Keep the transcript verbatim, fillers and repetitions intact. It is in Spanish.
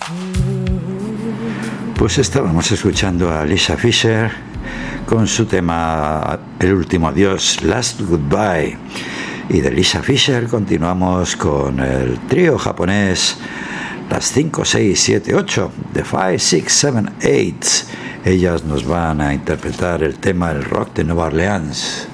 Pues estábamos escuchando a Lisa Fischer con su tema El último adiós, Last Goodbye. Y de Lisa Fischer continuamos con el trío japonés Las cinco, seis, siete, ocho, The five, six, seven, eight. Ellas nos van a interpretar el tema El rock de Nueva Orleans.